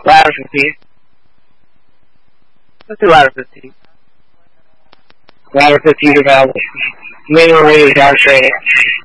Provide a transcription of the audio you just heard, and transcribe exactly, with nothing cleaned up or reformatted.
Ladder fifteen. Let's do ladder fifteen. Ladder fifteen available. Minimum rated dog training.